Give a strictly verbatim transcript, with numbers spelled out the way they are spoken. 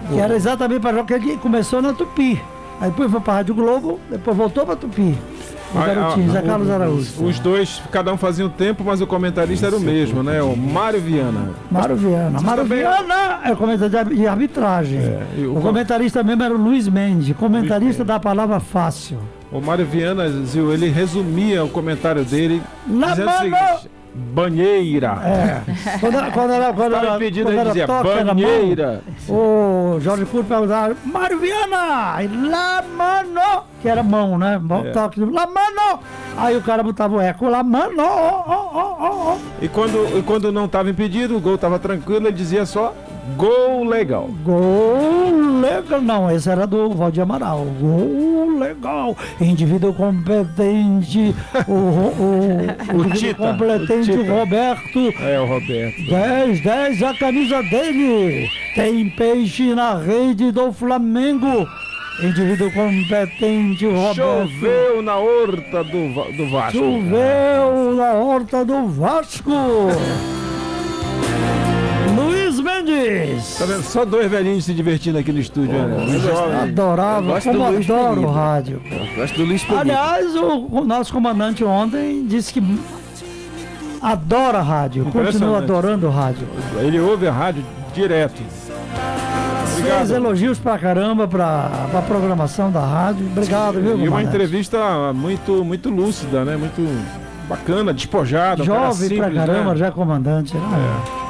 Que era exatamente para jogar, que ele começou na Tupi. Aí depois foi para a Rádio Globo, depois voltou para Tupi. O garotinho, Zé Carlos Araújo. Os dois, cada um fazia um tempo, mas o comentarista era o mesmo, né? O Mário Viana. Mário Viana. Mário Viana é comentarista de arbitragem. É, o, o comentarista mesmo era o Luiz Mendes, comentarista da palavra fácil. O Mário Viana, Zil, ele resumia o comentário dele Na dizendo o seguinte: banheira. É. Quando, quando era, quando Estava era, impedido, quando ele era dizia toque, banheira. O Jorge Cury perguntava, Mário Viana, e lá mano, que era mão, né? É. Toque, lá mano. Aí o cara botava o eco, lá mano, ó, ó, ó, ó. E quando, e quando não estava impedido, o gol estava tranquilo, ele dizia só gol legal. Gol legal, não, esse era do Valdir Amaral. Gol legal, indivíduo competente, o, o, o, o Tita, competente, o Tita. Roberto. É, o Roberto. dez, dez a camisa dele. Tem peixe na rede do Flamengo. Indivíduo competente, Roberto. Choveu na horta do, Va- do Vasco. Choveu na horta do Vasco. Luiz Mendes. Tá vendo? Só dois velhinhos se divertindo aqui no estúdio. Oh, né? eu Jovem. adorava, Eu gosto como do Luiz adoro o Felipe. rádio. Eu gosto do Luiz Felipe. Aliás, o, o nosso comandante ontem disse que adora rádio, continua Impressionante. adorando rádio. Ele ouve a rádio direto. Fez elogios pra caramba pra, pra programação da rádio. Obrigado, viu, E uma comandante? entrevista muito, muito lúcida, né? Muito bacana, despojada. um cara Jovem pra simples, caramba, né? já comandante, né? É.